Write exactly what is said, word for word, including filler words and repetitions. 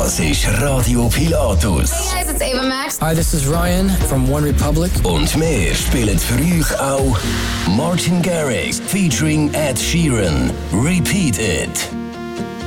Das ist Radio Pilatus. Hey guys, it's Ava Max. Hi, this is Ryan from One Republic. Und wir spielen für euch auch Martin Garrix featuring Ed Sheeran. Repeat It.